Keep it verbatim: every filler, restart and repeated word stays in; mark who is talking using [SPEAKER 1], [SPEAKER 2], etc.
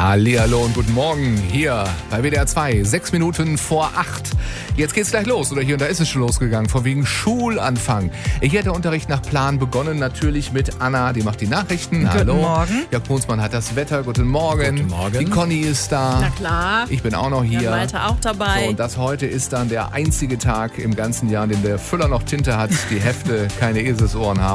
[SPEAKER 1] Hallihallo und guten Morgen hier bei W D R zwei, sechs Minuten vor acht. Jetzt geht's gleich los, oder hier und da ist es schon losgegangen, von wegen Schulanfang. Hier hat der Unterricht nach Plan begonnen, natürlich mit Anna, die macht die Nachrichten.
[SPEAKER 2] Guten
[SPEAKER 1] Hallo.
[SPEAKER 2] Morgen.
[SPEAKER 1] Jörg Brunsmann hat das Wetter, guten Morgen.
[SPEAKER 3] Guten Morgen.
[SPEAKER 1] Die Conny ist da.
[SPEAKER 2] Na klar.
[SPEAKER 1] Ich bin auch noch hier.
[SPEAKER 2] Ja, Malte auch dabei.
[SPEAKER 1] So, und das heute ist dann der einzige Tag im ganzen Jahr, in dem der Füller noch Tinte hat, die Hefte keine Eselsohren haben.